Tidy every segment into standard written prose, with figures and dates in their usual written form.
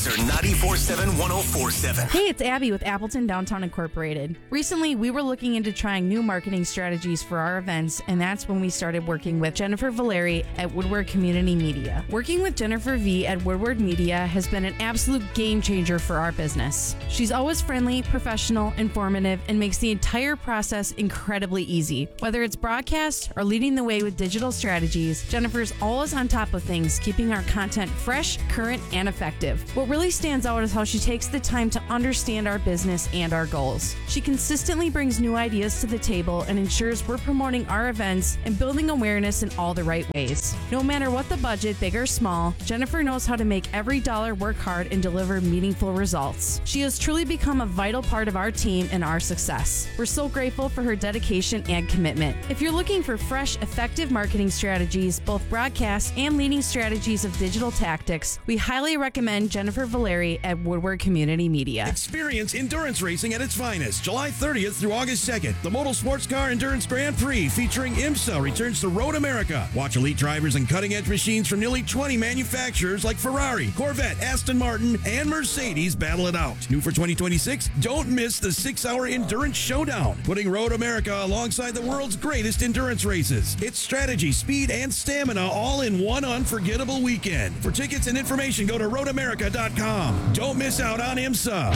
Razor 94.7 104.7. Hey, it's Abby with Appleton Downtown Incorporated. Recently, we were looking into trying new marketing strategies for our events, and that's when we started working with Jennifer Valeri at Woodward Community Media. Working with Jennifer V at Woodward Media has been an absolute game changer for our business. She's always friendly, professional, informative, and makes the entire process incredibly easy. Whether it's broadcast or leading the way with digital strategies, Jennifer's always on top of things, keeping our content fresh, current, and effective. What really stands out is how she takes the time to understand our business and our goals. She consistently brings new ideas to the table and ensures we're promoting our events and building awareness in all the right ways. No matter what the budget, big or small, Jennifer knows how to make every dollar work hard and deliver meaningful results. She has truly become a vital part of our team and our success. We're so grateful for her dedication and commitment. If you're looking for fresh, effective marketing strategies, both broadcast and leading strategies of digital tactics, we highly recommend Jennifer Valeri at Woodward Community Media. Experience endurance racing at its finest. July 30th through August 2nd. The Modal Sports Car Endurance Grand Prix featuring IMSA returns to Road America. Watch elite drivers and cutting-edge machines from nearly 20 manufacturers like Ferrari, Corvette, Aston Martin, and Mercedes battle it out. New for 2026, don't miss the 6-hour Endurance Showdown, putting Road America alongside the world's greatest endurance races. It's strategy, speed, and stamina all in one unforgettable weekend. For tickets and information, go to roadamerica.com. Don't miss out on IMSA.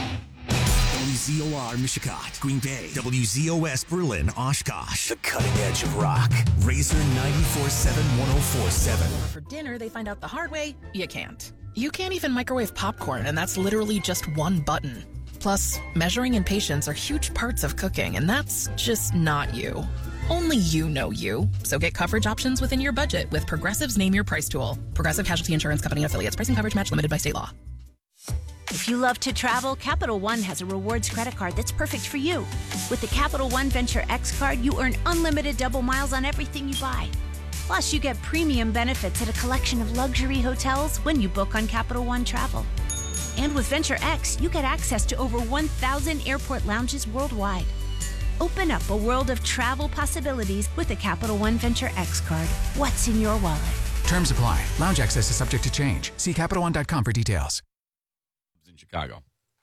WZOR Mishicot, Green Bay. WZOS Berlin, Oshkosh. The cutting edge of rock. Razor 94.7 104.7. For dinner, they find out the hard way, you can't. You can't even microwave popcorn, and that's literally just one button. Plus, measuring and patience are huge parts of cooking, and that's just not you. Only you know you. So get coverage options within your budget with Progressive's Name Your Price tool. Progressive Casualty Insurance Company affiliates. Pricing coverage match limited by state law. If you love to travel, Capital One has a rewards credit card that's perfect for you. With the Capital One Venture X card, you earn unlimited double miles on everything you buy. Plus, you get premium benefits at a collection of luxury hotels when you book on Capital One Travel. And with Venture X, you get access to over 1,000 airport lounges worldwide. Open up a world of travel possibilities with the Capital One Venture X card. What's in your wallet? Terms apply. Lounge access is subject to change. See CapitalOne.com for details. In Chicago.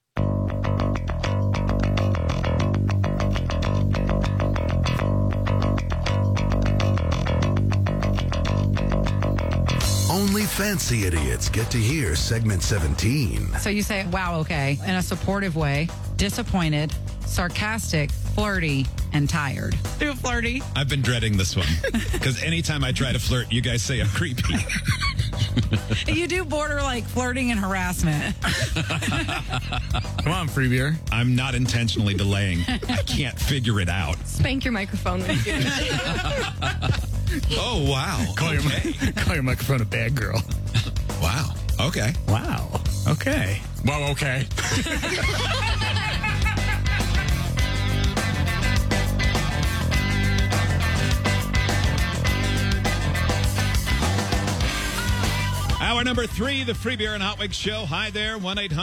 Only fancy idiots get to hear segment 17. So you say, wow, okay, in a supportive way, disappointed, sarcastic, flirty, and tired. Too flirty. I've been dreading this one because anytime I try to flirt, you guys say I'm creepy. You do border like flirting and harassment. Come on, free beer. I'm not intentionally delaying. I can't figure it out. Spank your microphone. Oh, wow. Call your microphone a bad girl. Wow. Okay. Wow. Okay. Well, okay. Hour number 3, the Free Beer and Hot Wings Show. Hi there,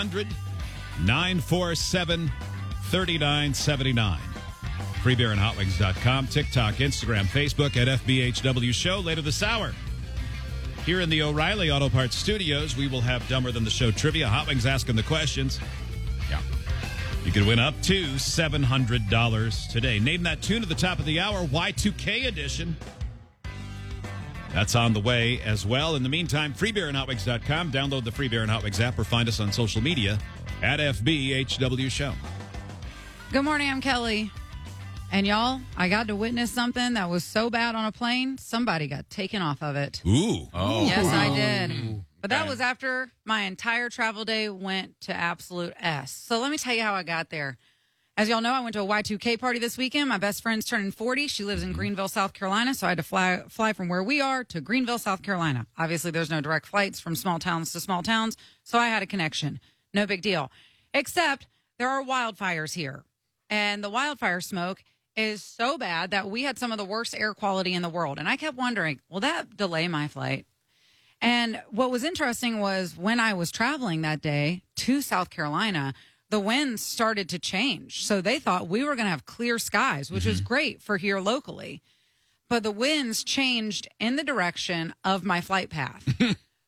1-800-947-3979. FreeBeerandHotWings.com, TikTok, Instagram, Facebook at FBHW Show. Later this hour, here in the O'Reilly Auto Parts Studios, we will have Dumber Than the Show trivia. Hot Wings asking the questions. Yeah. You could win up to $700 today. Name that tune at the top of the hour, Y2K edition. That's on the way as well. In the meantime, FreeBeerandHotWings.com. Download the Free Beer and Hot Wings app or find us on social media at FBHW Show. Good morning, I'm Kelly. And y'all, I got to witness something that was so bad on a plane, somebody got taken off of it. Ooh. Oh. Yes, I did. But that was after my entire travel day went to absolute S. So let me tell you how I got there. As y'all know, I went to a Y2K party this weekend. My best friend's turning 40. She lives in Greenville, South Carolina, so I had to fly from where we are to Greenville, South Carolina. Obviously, there's no direct flights from small towns to small towns, so I had a connection. No big deal. Except there are wildfires here, and the wildfire smoke is so bad that we had some of the worst air quality in the world. And I kept wondering, will that delay my flight? And what was interesting was when I was traveling that day to South Carolina, the winds started to change. So they thought we were going to have clear skies, which is great for here locally. But the winds changed in the direction of my flight path.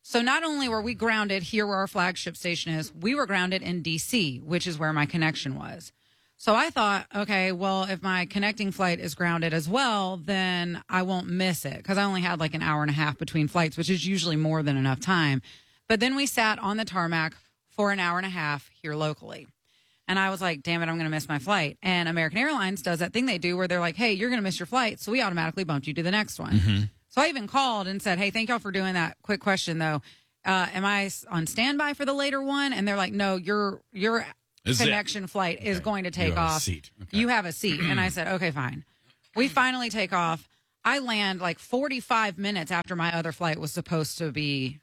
So not only were we grounded here where our flagship station is, we were grounded in D.C., which is where my connection was. So I thought, okay, well, if my connecting flight is grounded as well, then I won't miss it because I only had like an hour and a half between flights, which is usually more than enough time. But then we sat on the tarmac for an hour and a half here locally. And I was like, damn it, I'm going to miss my flight. And American Airlines does that thing they do where they're like, hey, you're going to miss your flight. So we automatically bumped you to the next one. Mm-hmm. So I even called and said, hey, thank y'all for doing that. Quick question, though. Am I on standby for the later one? And they're like, no, your connection flight is going to take off. Seat. Okay. You have a seat. And I said, okay, fine. We finally take off. I land like 45 minutes after my other flight was supposed to be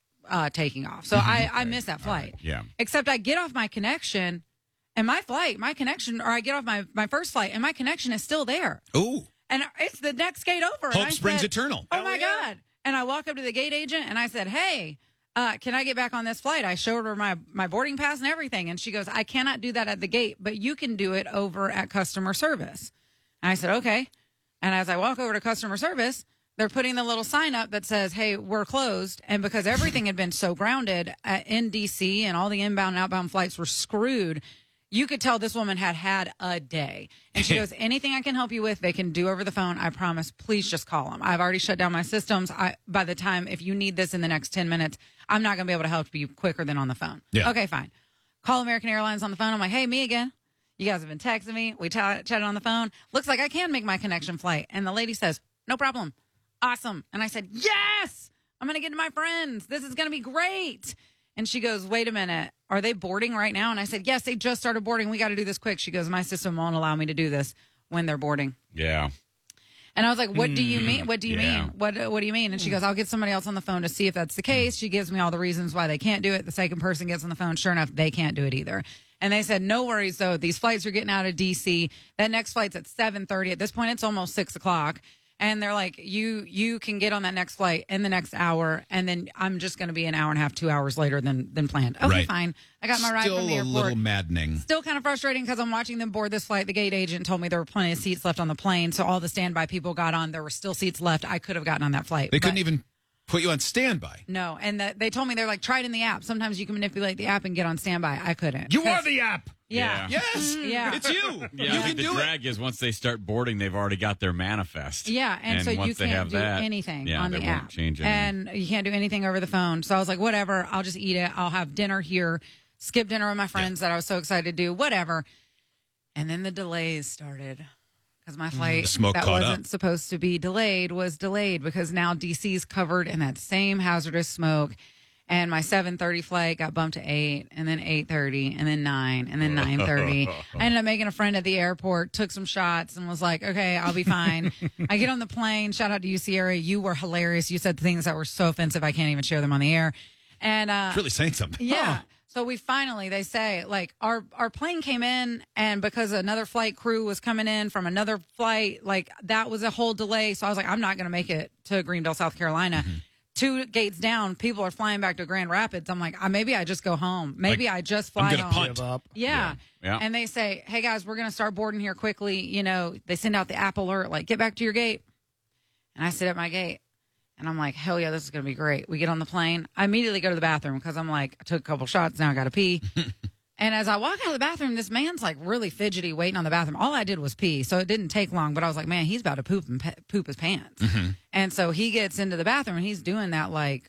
taking off. So I missed that flight. Yeah. Except I get off my connection and my connection, or I get off my first flight and my connection is still there. Ooh. And it's the next gate over. Hope and springs eternal. Oh, my God. And I walk up to the gate agent and I said, hey, can I get back on this flight? I showed her my boarding pass and everything. And she goes, I cannot do that at the gate, but you can do it over at customer service. And I said, okay. And as I walk over to customer service, they're putting the little sign up that says, hey, we're closed. And because everything had been so grounded in D.C. and all the inbound and outbound flights were screwed, you could tell this woman had a day. And she goes, anything I can help you with, they can do over the phone. I promise. Please just call them. I've already shut down my systems. By the time, if you need this in the next 10 minutes, I'm not going to be able to help you quicker than on the phone. Yeah. Okay, fine. Call American Airlines on the phone. I'm like, hey, me again. You guys have been texting me. We chatted on the phone. Looks like I can make my connection flight. And the lady says, no problem. Awesome. And I said, yes, I'm going to get to my friends. This is going to be great. And she goes, wait a minute. Are they boarding right now? And I said, yes, they just started boarding. We got to do this quick. She goes, my system won't allow me to do this when they're boarding. Yeah. And I was like, what do you mean? What do you Yeah. mean? What do you mean? And she goes, I'll get somebody else on the phone to see if that's the case. She gives me all the reasons why they can't do it. The second person gets on the phone. Sure enough, they can't do it either. And they said, no worries, though. These flights are getting out of D.C. That next flight's at 7:30. At this point, it's almost 6 o'clock. And they're like, you can get on that next flight in the next hour, and then I'm just going to be an hour and a half, 2 hours later than planned. Okay, Right. fine. I got my ride from the Still a airport. little maddening. Still kind of frustrating because I'm watching them board this flight. The gate agent told me there were plenty of seats left on the plane, so all the standby people got on. There were still seats left. I could have gotten on that flight. They couldn't but even put you on standby. No, and they told me they're like, try it in the app. Sometimes you can manipulate the app and get on standby. I couldn't. You are the app. Yeah. Yes. Yeah. It's you. Yeah, You I can think the do it. drag is once they start boarding, they've already got their manifest. Yeah, and so you once they can't have do that, anything yeah, on they the won't app. change anything. And you can't do anything over the phone. So I was like, whatever, I'll just eat it. I'll have dinner here, skip dinner with my friends that I was so excited to do, whatever. And then the delays started because my flight The smoke that caught wasn't up. supposed to be delayed was delayed because now DC's covered in that same hazardous smoke. And my 7:30 flight got bumped to 8, and then 8:30, and then 9, and then 9:30. I ended up making a friend at the airport, took some shots, and was like, okay, I'll be fine. I get on the plane. Shout out to you, Sierra. You were hilarious. You said things that were so offensive, I can't even share them on the air. And It's really saying something. yeah. So we finally, they say, like, our plane came in, and because another flight crew was coming in from another flight, like, that was a whole delay. So I was like, I'm not going to make it to Greendale, South Carolina. 2 gates down, people are flying back to Grand Rapids. I'm like, maybe I just go home. Maybe I just fly I'm gonna home. punt. Give up. Yeah. Yeah. And they say, hey, guys, we're going to start boarding here quickly. You know, they send out the app alert, like, get back to your gate. And I sit at my gate. And I'm like, hell yeah, this is going to be great. We get on the plane. I immediately go to the bathroom because I'm like, I took a couple shots. Now I got to pee. And as I walk out of the bathroom, this man's like really fidgety waiting on the bathroom. All I did was pee. So it didn't take long. But I was like, man, he's about to poop his pants. And so he gets into the bathroom and he's doing that like,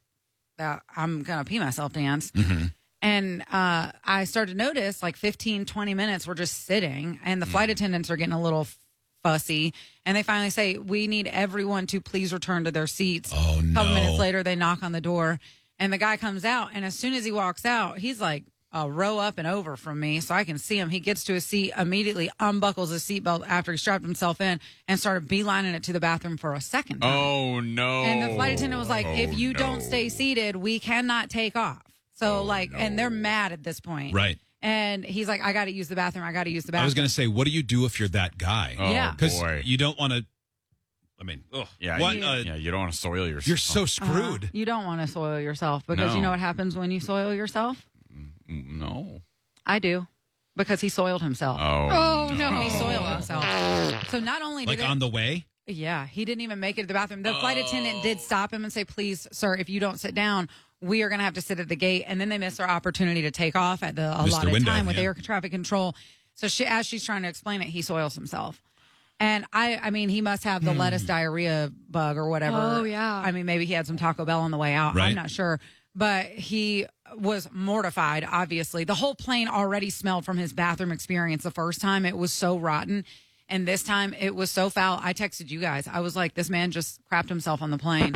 I'm going to pee myself dance. And I started to notice like 15, 20 minutes we're just sitting. And the flight attendants are getting a little fussy, and they finally say, we need everyone to please return to their seats. Oh, no. A couple minutes later, they knock on the door, and the guy comes out, and as soon as he walks out, he's like a row up and over from me, so I can see him. He gets to his seat, immediately unbuckles his seatbelt after he strapped himself in, and started beelining it to the bathroom for a second time. Oh, no. And the flight attendant was like, if you don't stay seated, we cannot take off. So, and they're mad at this point. Right. And he's like, I got to use the bathroom. I got to use the bathroom. I was going to say, what do you do if you're that guy? Oh, Yeah. Because boy. you don't want to. I mean, Yeah, what? you don't want to soil yourself. You're so screwed. You don't want to soil yourself because No. you know what happens when you soil yourself? No. I do. Because he soiled himself. Oh, no. He soiled himself. So not only did Like on the way? Yeah, he didn't even make it to the bathroom. The flight attendant did stop him and say, please, sir, if you don't sit down, we are going to have to sit at the gate. And then they miss their opportunity to take off at the Missed allotted their window, time with yeah. air traffic control. So as she's trying to explain it, he soils himself. And I mean, he must have the lettuce diarrhea bug or whatever. Oh, yeah. I mean, maybe he had some Taco Bell on the way out. Right. I'm not sure. But he was mortified, obviously. The whole plane already smelled from his bathroom experience the first time. It was so rotten. And this time it was so foul. I texted you guys. I was like, this man just crapped himself on the plane.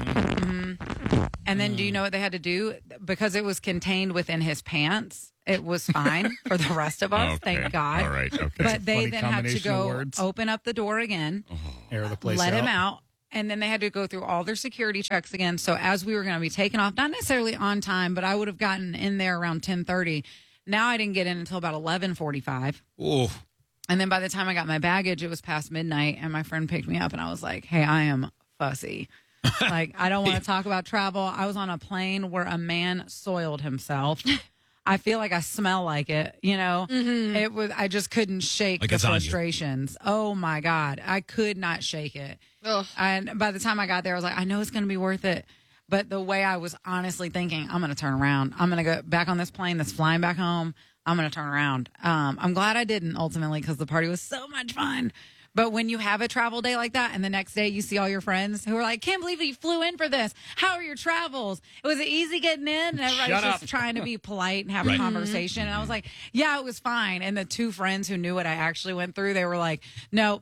And then do you know what they had to do? Because it was contained within his pants, it was fine for the rest of us, Okay. thank God. All right. Okay. But they Funny then had to combination of go words. open up the door again, Air the place let him out, and then they had to go through all their security checks again. So as we were going to be taken off, not necessarily on time, but I would have gotten in there around 10:30. Now I didn't get in until about 11:45. Oh, And then by the time I got my baggage, it was past midnight, and my friend picked me up, and I was like, hey, I am fussy. Like, I don't want to talk about travel. I was on a plane where a man soiled himself. I feel like I smell like it, you know? It was, I just couldn't shake Like the it's on you. frustrations. Oh my God. I could not shake it. Ugh. And by the time I got there, I was like, I know it's going to be worth it. But the way I was honestly thinking, I'm going to turn around. I'm going to go back on this plane that's flying back home. I'm going to turn around. I'm glad I didn't ultimately because the party was so much fun. But when you have a travel day like that and the next day you see all your friends who are like, can't believe you flew in for this. How are your travels? Was it easy getting in? And everybody's Shut just up. trying to be polite and have Right. a conversation. And I was like, yeah, it was fine. And the two friends who knew what I actually went through, they were like, no,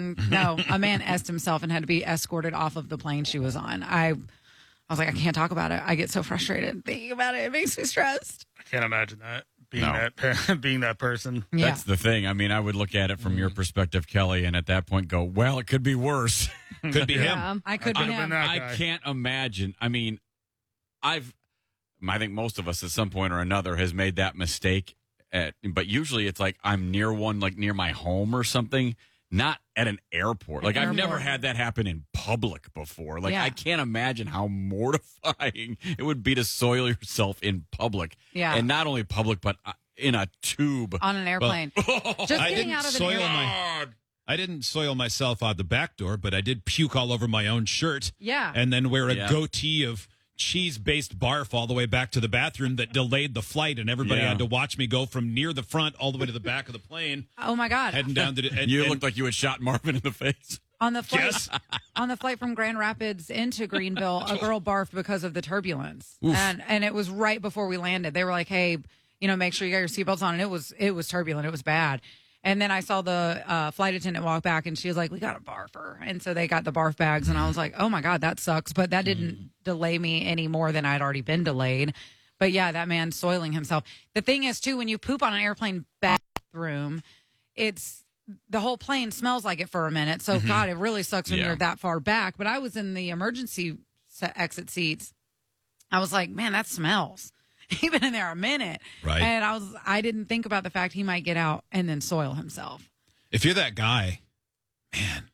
no. A man essed himself and had to be escorted off of the plane she was on. I was like, I can't talk about it. I get so frustrated thinking about it. It makes me stressed. I can't imagine that being No. being that person. Yeah. That's the thing. I mean, I would look at it from your perspective, Kelly, and at that point go, well, it could be worse. could be him. Yeah. I could be Could've been him. that I guy. can't imagine. I mean, I think most of us at some point or another has made that mistake. But usually it's like I'm near one, like near my home or something, not at an airport. Like I've never had that happen in public before. Like Yeah. I can't imagine how mortifying it would be to soil yourself in public. Yeah. And not only public, but in a tube. On an airplane. Just I getting didn't out of an soil airplane. I didn't soil myself out the back door, but I did puke all over my own shirt. Yeah. And then wear a Yeah. goatee of cheese-based barf all the way back to the bathroom that delayed the flight, and everybody Yeah. had to watch me go from near the front all the way to the back of the plane, Oh my God. heading down to the... You looked like you had shot Marvin in the face. On the flight, Yes. on the flight from Grand Rapids into Greenville, a girl barfed because of the turbulence, and it was right before we landed. They were like, "Hey, make sure you got your seatbelts on." And it was turbulent. It was bad. And then I saw the flight attendant walk back, and she was like, "We got a barfer," and so they got the barf bags, and I was like, "Oh my God, that sucks." But that didn't delay me any more than I'd already been delayed. But yeah, that man soiling himself. The thing is, too, when you poop on an airplane bathroom, it's the whole plane smells like it for a minute. So, God, it really sucks when Yeah. you're that far back. But I was in the emergency exit seats. I was like, man, that smells. He's been in there a minute. Right. And I didn't think about the fact he might get out and then soil himself. If you're that guy, man,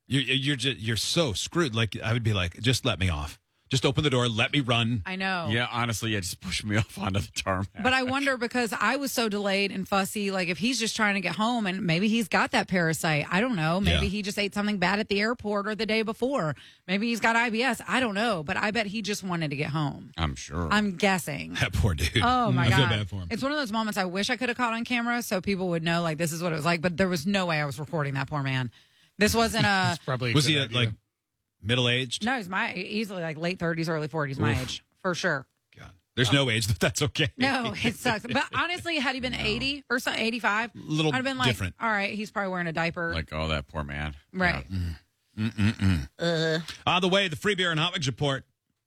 you're so screwed. Like, I would be like, just let me off. Just open the door, let me run. I know. Yeah, honestly, yeah, just push me off onto the tarmac. But I wonder because I was so delayed and fussy, like if he's just trying to get home and maybe he's got that parasite. I don't know. Maybe Yeah. he just ate something bad at the airport or the day before. Maybe he's got IBS. I don't know. But I bet he just wanted to get home. I'm sure. I'm guessing. That poor dude. Oh my I God. feel bad for him. It's one of those moments I wish I could have caught on camera so people would know like this is what it was like. But there was no way I was recording that poor man. This wasn't a. It's probably a Was good he idea. like middle-aged? No, he's easily like late 30s, early 40s, my age for sure. God. There's no age, but that's okay. No, it sucks. But honestly, had he been 80 or something, 85, Little I'd have been like, different. all right, he's probably wearing a diaper. like, oh, that poor man. Right. On the way, the Free Beer and Hot Wings report.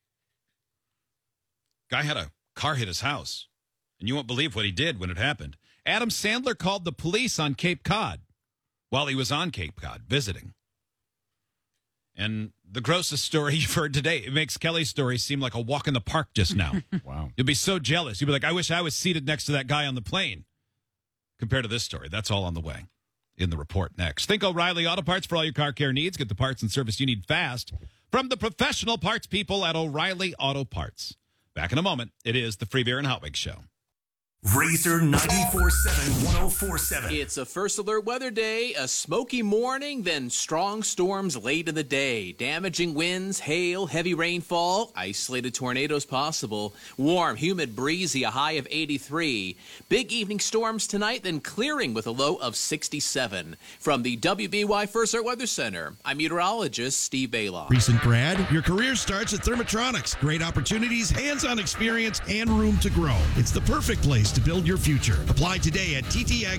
Guy had a car hit his house, and you won't believe what he did when it happened. Adam Sandler called the police on Cape Cod while he was on Cape Cod visiting. And the grossest story you've heard today, it makes Kelly's story seem like a walk in the park just now. Wow. You'll be so jealous. You'll be like, I wish I was seated next to that guy on the plane. Compared to this story, that's all on the way in the report next. Think O'Reilly Auto Parts for all your car care needs. Get the parts and service you need fast from the professional parts people at O'Reilly Auto Parts. Back in a moment. It is the Free Beer and Hot Wings Show. Razor 94.7 104.7. It's a First Alert weather day, a smoky morning, then strong storms late in the day. Damaging winds, hail, heavy rainfall, isolated tornadoes possible. Warm, humid, breezy, a high of 83. Big evening storms tonight, then clearing with a low of 67. From the WBY First Alert Weather Center, I'm meteorologist Steve Baylock. Recent grad, your career starts at Thermotronics. Great opportunities, hands-on experience, and room to grow. It's the perfect place to build your future. Apply today at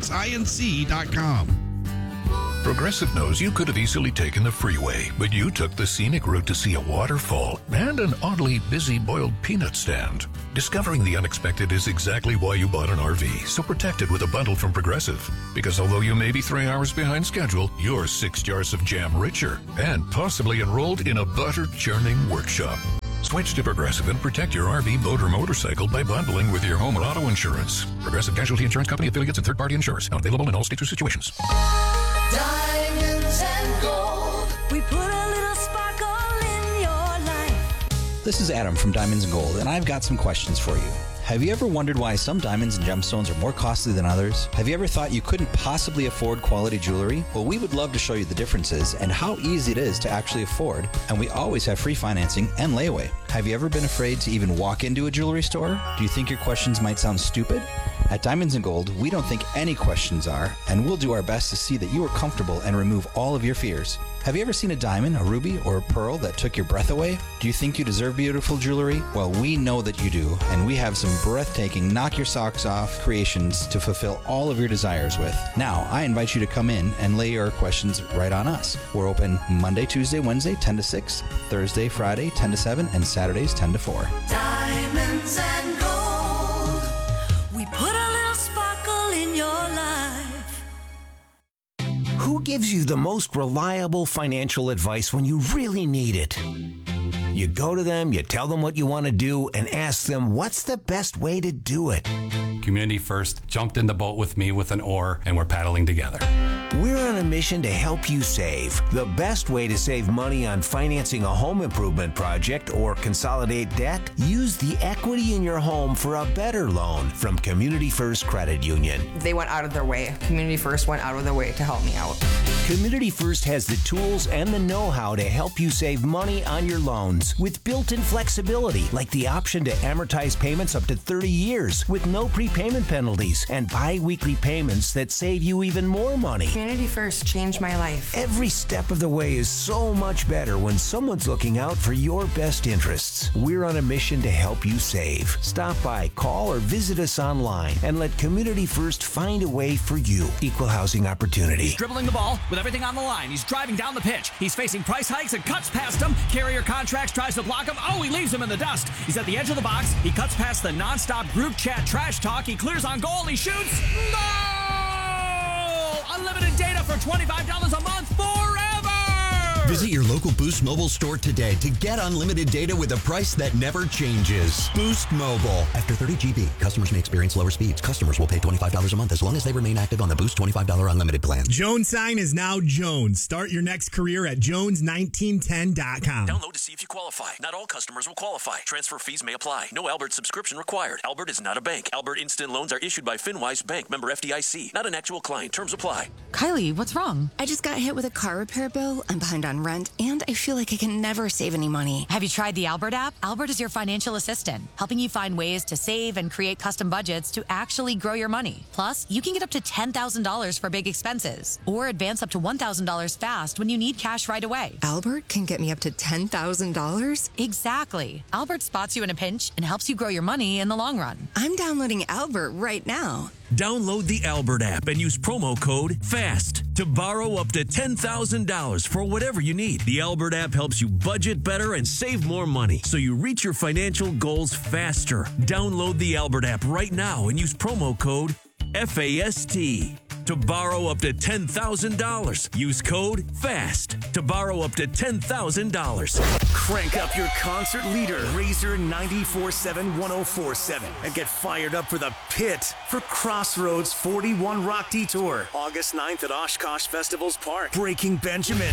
ttxinc.com. Progressive knows you could have easily taken the freeway, but you took the scenic route to see a waterfall and an oddly busy boiled peanut stand. Discovering the unexpected is exactly why you bought an RV, so protect it with a bundle from Progressive. Because although you may be 3 hours behind schedule, you're 6 jars of jam richer and possibly enrolled in a butter churning workshop. Switch to Progressive and protect your RV, boat, or motorcycle by bundling with your home or auto insurance. Progressive Casualty Insurance Company, affiliates, and third-party insurers. Not available in all states or situations. Diamonds and gold. We put a little sparkle in your life. This is Adam from Diamonds and Gold, and I've got some questions for you. Have you ever wondered why some diamonds and gemstones are more costly than others? Have you ever thought you couldn't possibly afford quality jewelry? Well, we would love to show you the differences and how easy it is to actually afford, and we always have free financing and layaway. Have you ever been afraid to even walk into a jewelry store? Do you think your questions might sound stupid? At Diamonds and Gold, we don't think any questions are, and we'll do our best to see that you are comfortable and remove all of your fears. Have you ever seen a diamond, a ruby, or a pearl that took your breath away? Do you think you deserve beautiful jewelry? Well, we know that you do, and we have some breathtaking, knock your socks off creations to fulfill all of your desires with. Now, I invite you to come in and lay your questions right on us. We're open Monday, Tuesday, Wednesday, 10 to 6, Thursday, Friday, 10 to 7, and Saturdays, 10 to 4. Diamonds and gold. We put a little sparkle in your life. Who gives you the most reliable financial advice when you really need it? You go to them, you tell them what you want to do, and ask them what's the best way to do it. Community First jumped in the boat with me with an oar, and we're paddling together. We're on a mission to help you save. The best way to save money on financing a home improvement project or consolidate debt? Use the equity in your home for a better loan from Community First Credit Union. They went out of their way. Community First went out of their way to help me out. Community First has the tools and the know-how to help you save money on your loans with built-in flexibility, like the option to amortize payments up to 30 years with no prepayment penalties and bi-weekly payments that save you even more money. Community First changed my life. Every step of the way is so much better when someone's looking out for your best interests. We're on a mission to help you save. Stop by, call, or visit us online and let Community First find a way for you. Equal housing opportunity. He's dribbling the ball with everything on the line. He's driving down the pitch. He's facing price hikes and cuts past him. Carrier Contracts tries to block him. Oh, he leaves him in the dust. He's at the edge of the box. He cuts past the nonstop group chat trash talk. He clears on goal. He shoots. Goal! Unlimited data for $25 a month forever! Visit your local Boost Mobile store today to get unlimited data with a price that never changes. Boost Mobile. After 30 GB, customers may experience lower speeds. Customers will pay $25 a month as long as they remain active on the Boost $25 unlimited plan. Jones Sign is now Jones. Start your next career at jones1910.com. Download to see if you qualify. Not all customers will qualify. Transfer fees may apply. No Albert subscription required. Albert is not a bank. Albert Instant Loans are issued by FinWise Bank, member FDIC. Not an actual client. Terms apply. Kylie, what's wrong? I just got hit with a car repair bill. I'm behind on rent, and I feel like I can never save any money. Have you tried the Albert app? Albert is your financial assistant, helping you find ways to save and create custom budgets to actually grow your money. Plus, you can get up to $10,000 for big expenses, or advance up to $1,000 fast when you need cash right away. Albert can get me up to $10,000? Exactly. Albert spots you in a pinch and helps you grow your money in the long run. I'm downloading Albert right now. Download the Albert app and use promo code FAST to borrow up to $10,000 for whatever you need. The Albert app helps you budget better and save more money so you reach your financial goals faster. Download the Albert app right now and use promo code FAST to borrow up to $10,000. Use code FAST to borrow up to $10,000. Crank up your concert leader, Razor 94.7 104.7, and get fired up for the Pit for Crossroads 41 Rock Detour, August 9th at Oshkosh Festivals Park. Breaking Benjamin,